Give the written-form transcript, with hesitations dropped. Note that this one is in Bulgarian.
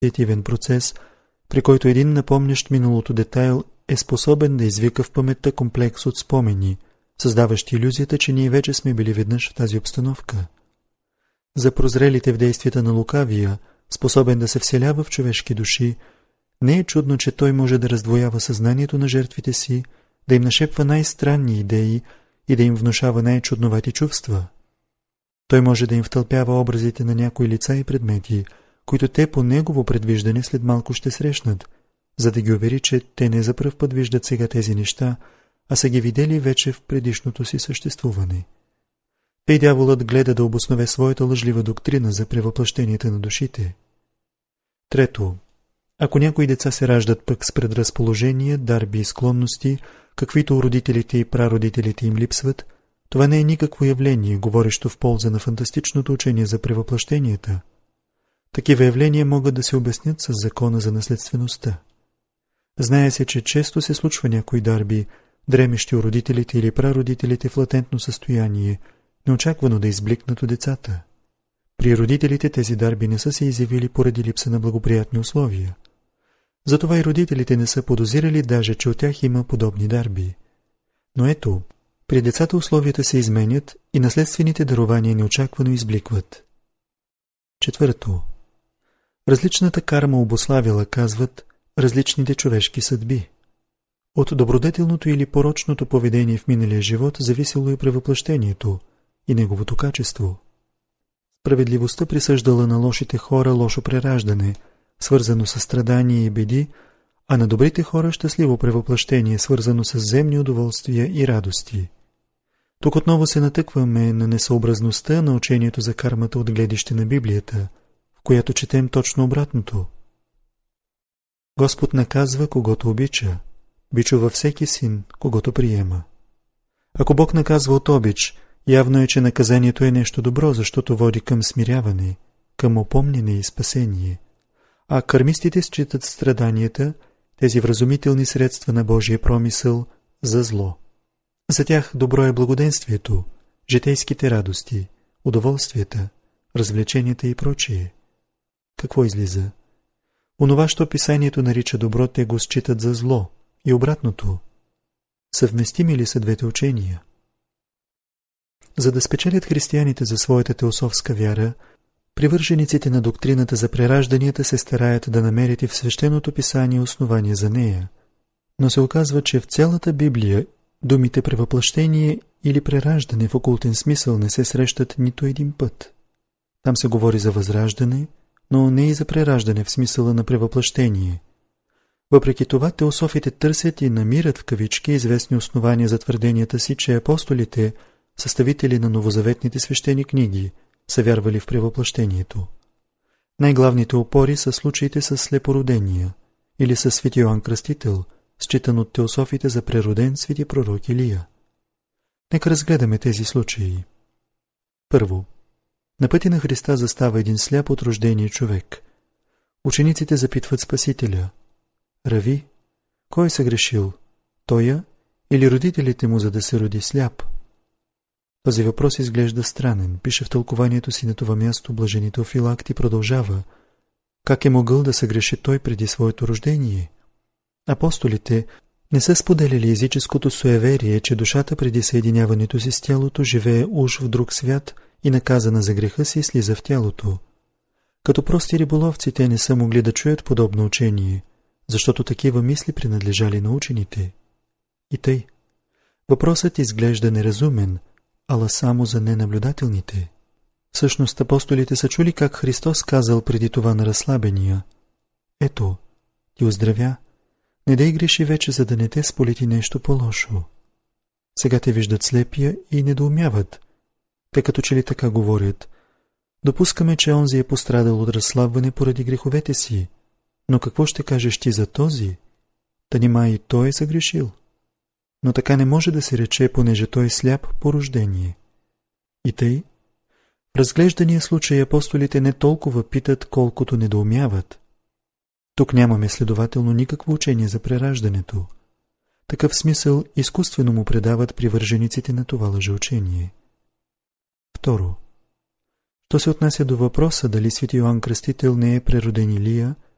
асоциативен процес, при който един напомнящ миналото детайл е способен да извика в паметта комплекс от спомени, създаващи илюзията, че ние вече сме били веднъж в тази обстановка. За прозрелите в действията на лукавия, способен да се вселява в човешки души, не е чудно, че той може да раздвоява съзнанието на жертвите си, да им нашепва най-странни идеи и да им внушава най-чудновати чувства. Той може да им втълпява образите на някои лица и предмети, които те по негово предвиждане след малко ще срещнат, за да ги увери, че те не за пръв път виждат сега тези неща, а са ги видели вече в предишното си съществуване. Тъй дяволът гледа да обоснове своята лъжлива доктрина за превъплъщенията на душите. Трето, ако някои деца се раждат пък с предразположения, дарби и склонности, каквито родителите и прародителите им липсват, това не е никакво явление, говорещо в полза на фантастичното учение за превъплъщенията. Такива явления могат да се обяснят с закона за наследствеността. Знае се, че често се случва някои дарби, дремещи у родителите или прародителите в латентно състояние, неочаквано да избликнат у децата. При родителите тези дарби не са се изявили поради липса на благоприятни условия. Затова и родителите не са подозирали даже, че от тях има подобни дарби. Но ето, при децата условията се изменят и наследствените дарования неочаквано избликват. Четвърто. Различната карма обуславила, казват, различните човешки съдби. От добродетелното или порочното поведение в миналия живот зависело и превъплъщението и неговото качество. Справедливостта присъждала на лошите хора лошо прераждане, свързано с страдания и беди, а на добрите хора щастливо превъплъщение, свързано с земни удоволствия и радости. Тук отново се натъкваме на несъобразността на учението за кармата от гледище на Библията, в която четем точно обратното. Господ наказва, когото обича, бичува всеки син, когото приема. Ако Бог наказва от обич, явно е, че наказанието е нещо добро, защото води към смиряване, към опомняне и спасение. А кармистите считат страданията, тези вразумителни средства на Божия промисъл, за зло. За тях добро е благоденствието, житейските радости, удоволствията, развлеченията и прочие. Какво излиза? Онова, що писанието нарича добро, те го считат за зло, и обратното. Съвместими ли са двете учения? За да спечелят християните за своята теософска вяра, привържениците на доктрината за преражданията се стараят да намерят и в свещеното писание основание за нея, но се оказва, че в цялата Библия думите превъплъщение или прераждане в окултен смисъл не се срещат нито един път. Там се говори за възраждане, но не и за прераждане в смисъла на превъплъщение. Въпреки това, теософите търсят и намират в кавички известни основания за твърденията си, че апостолите, съставители на новозаветните свещени книги, са вярвали в превъплъщението. Най-главните опори са случаите с слепородения или с свети Йоан Кръстител, считан от теософите за прероден свети пророк Илия. Нека разгледаме тези случаи. Първо, на пътя на Христа застава един сляп от рождение човек. Учениците запитват Спасителя: Рави, кой е съгрешил, тоя или родителите му, за да се роди сляп? Този въпрос изглежда странен, пише в тълкованието си на това място блажени Теофилакт и продължава: как е могъл да съгреши той преди своето рождение? Апостолите не са споделяли езическото суеверие, че душата преди съединяването си с тялото живее уж в друг свят и наказана за греха си слиза в тялото. Като прости риболовци те не са могли да чуят подобно учение, защото такива мисли принадлежали на учените. И тъй, въпросът изглежда неразумен, ала само за ненаблюдателните. Всъщност апостолите са чули как Христос казал преди това на разслабения: ето, ти оздравя, не дей греши вече, за да не те сполети нещо по-лошо. Сега те виждат слепия и недоумяват. Те като че ли така говорят: допускаме, че онзи е пострадал от разслабване поради греховете си, но какво ще кажеш ти за този? Та нима и той е съгрешил. Но така не може да се рече, понеже той е сляп по рождение. И тъй, в разглеждания случай апостолите не толкова питат, колкото недоумяват. Тук нямаме следователно никакво учение за прераждането. Такъв смисъл изкуствено му предават привържениците на това лъжеучение. Второ, що се отнася до въпроса дали свети Йоан Кръстител не е прероден Илия,